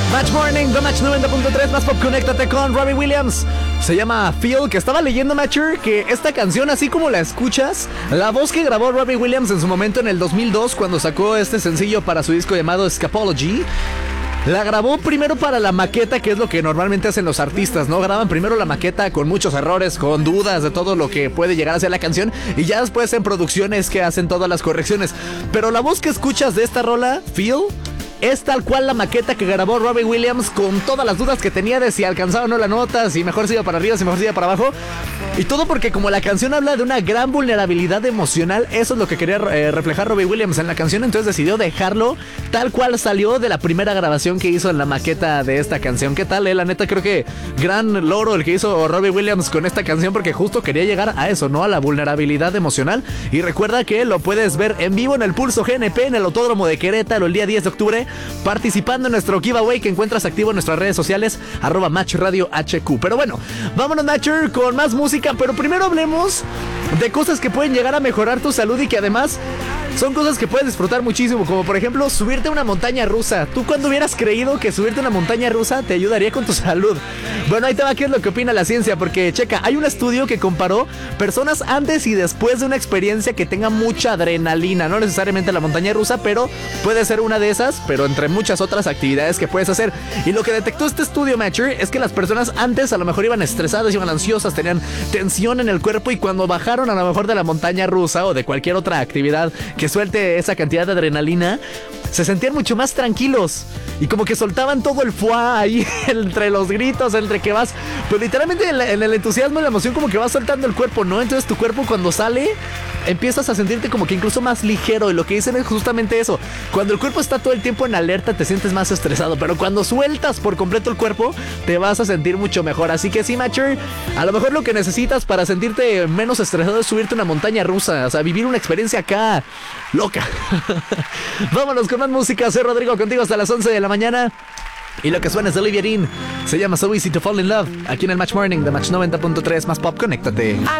Match Morning, The Match 90.3, más pop, conéctate con Robbie Williams. Se llama Feel, que estaba leyendo, Matcher, que esta canción, así como la escuchas, la voz que grabó Robbie Williams en su momento en el 2002, cuando sacó este sencillo para su disco llamado Scapology, la grabó primero para la maqueta, que es lo que normalmente hacen los artistas, ¿no? Graban primero la maqueta con muchos errores, con dudas de todo lo que puede llegar a ser la canción, y ya después en producciones que hacen todas las correcciones. Pero la voz que escuchas de esta rola, Feel, es tal cual la maqueta que grabó Robbie Williams, con todas las dudas que tenía de si alcanzaba o no la nota, si mejor se iba para arriba, si mejor se iba para abajo. Y todo porque como la canción habla de una gran vulnerabilidad emocional, eso es lo que quería reflejar Robbie Williams en la canción. Entonces decidió dejarlo tal cual salió de la primera grabación que hizo en la maqueta de esta canción. ¿Qué tal? La neta, creo que gran logro el que hizo Robbie Williams con esta canción, porque justo quería llegar a eso, ¿no? A la vulnerabilidad emocional. Y recuerda que lo puedes ver en vivo en el Pulso GNP, en el Autódromo de Querétaro, el día 10 de octubre, participando en nuestro giveaway que encuentras activo en nuestras redes sociales, @MatchRadioHQ. Pero bueno, vámonos, Matcher, con más música. Pero primero hablemos de cosas que pueden llegar a mejorar tu salud y que además son cosas que puedes disfrutar muchísimo, como por ejemplo subirte a una montaña rusa. ¿Tú cuándo hubieras creído que subirte a una montaña rusa te ayudaría con tu salud? Bueno, ahí te va qué es lo que opina la ciencia, porque checa, hay un estudio que comparó personas antes y después de una experiencia que tenga mucha adrenalina, no necesariamente la montaña rusa, pero puede ser una de esas, pero entre muchas otras actividades que puedes hacer. Y lo que detectó este estudio, Matcher, es que las personas antes a lo mejor iban estresadas, iban ansiosas, tenían tensión en el cuerpo, y cuando bajaron a lo mejor de la montaña rusa o de cualquier otra actividad que suelte esa cantidad de adrenalina, se sentían mucho más tranquilos y como que soltaban todo el fuá ahí entre los gritos, entre que vas, pues literalmente en el entusiasmo y la emoción, como que vas soltando el cuerpo, ¿no? Entonces tu cuerpo cuando sale empiezas a sentirte como que incluso más ligero, y lo que dicen es justamente eso: cuando el cuerpo está todo el tiempo en alerta te sientes más estresado, pero cuando sueltas por completo el cuerpo te vas a sentir mucho mejor. Así que sí, Matcher, a lo mejor lo que necesitas para sentirte menos estresado es subirte a una montaña rusa, o sea, vivir una experiencia acá loca. Vámonos con más música. Soy Rodrigo, contigo hasta las 11 de la mañana. Y lo que suena es de Olivia Dean. Se llama So Easy to Fall in Love, aquí en el Match Morning de Match 90.3, más pop, conéctate.